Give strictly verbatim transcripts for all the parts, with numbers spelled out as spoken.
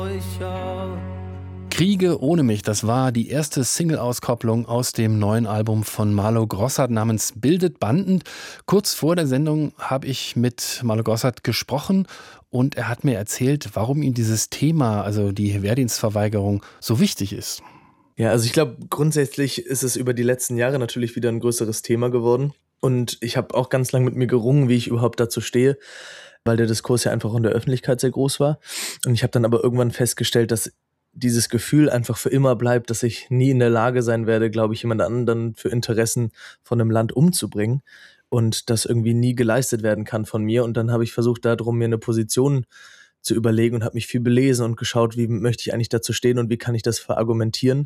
Kriege ohne mich, das war die erste Single-Auskopplung aus dem neuen Album von Marlo Grossart namens Bildet Banden. Kurz vor der Sendung habe ich mit Marlo Grossart gesprochen und er hat mir erzählt, warum ihm dieses Thema, also die Wehrdienstverweigerung, so wichtig ist. Ja, also ich glaube, grundsätzlich ist es über die letzten Jahre natürlich wieder ein größeres Thema geworden. Und ich habe auch ganz lange mit mir gerungen, wie ich überhaupt dazu stehe, weil der Diskurs ja einfach in der Öffentlichkeit sehr groß war. Und ich habe dann aber irgendwann festgestellt, dass dieses Gefühl einfach für immer bleibt, dass ich nie in der Lage sein werde, glaube ich, jemand anderen für Interessen von einem Land umzubringen und das irgendwie nie geleistet werden kann von mir. Und dann habe ich versucht, darum mir eine Position zu überlegen und habe mich viel belesen und geschaut, wie möchte ich eigentlich dazu stehen und wie kann ich das verargumentieren.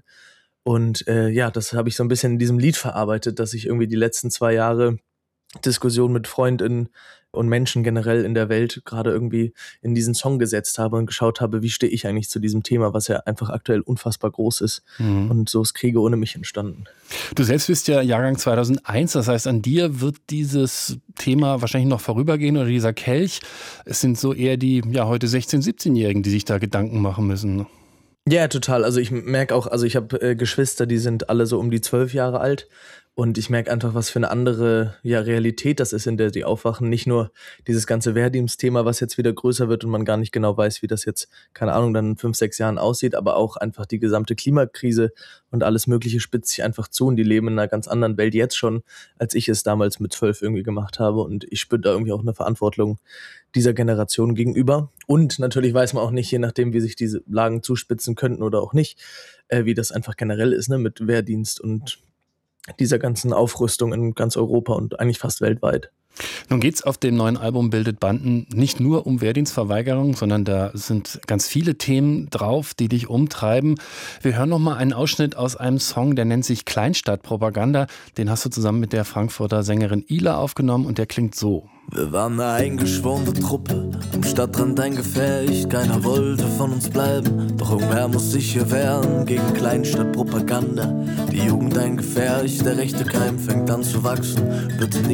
Und äh, ja, das habe ich so ein bisschen in diesem Lied verarbeitet, dass ich irgendwie die letzten zwei Jahre Diskussion mit FreundInnen und Menschen generell in der Welt gerade irgendwie in diesen Song gesetzt habe und geschaut habe, wie stehe ich eigentlich zu diesem Thema, was ja einfach aktuell unfassbar groß ist. Mhm. Und so ist Kriege ohne mich entstanden. Du selbst bist ja Jahrgang zweitausendeins, das heißt, an dir wird dieses Thema wahrscheinlich noch vorübergehen oder dieser Kelch. Es sind so eher die ja heute sechzehn-, siebzehnjährigen, die sich da Gedanken machen müssen. Ja, total. Also ich merke auch, also ich habe äh, Geschwister, die sind alle so um die zwölf Jahre alt. Und ich merke einfach, was für eine andere ja, Realität das ist, in der die aufwachen. Nicht nur dieses ganze Wehrdienstthema, was jetzt wieder größer wird und man gar nicht genau weiß, wie das jetzt, keine Ahnung, dann in fünf, sechs Jahren aussieht, aber auch einfach die gesamte Klimakrise und alles Mögliche spitzt sich einfach zu und die leben in einer ganz anderen Welt jetzt schon, als ich es damals mit zwölf irgendwie gemacht habe. Und ich spüre da irgendwie auch eine Verantwortung dieser Generation gegenüber. Und natürlich weiß man auch nicht, je nachdem, wie sich diese Lagen zuspitzen könnten oder auch nicht, äh, wie das einfach generell ist, ne, mit Wehrdienst und dieser ganzen Aufrüstung in ganz Europa und eigentlich fast weltweit. Nun geht es auf dem neuen Album Bildet Banden nicht nur um Wehrdienstverweigerung, sondern da sind ganz viele Themen drauf, die dich umtreiben. Wir hören noch mal einen Ausschnitt aus einem Song, der nennt sich Kleinstadtpropaganda. Den hast du zusammen mit der Frankfurter Sängerin Ila aufgenommen und der klingt so. Wir waren eine eingeschworene Truppe, am Stadtrand ein Gefecht, keiner wollte von uns bleiben, doch irgendwer muss sich hier wehren gegen Kleinstadtpropaganda. Die Jugend ein Gefährch, der rechte Keim fängt an zu wachsen, bitte nicht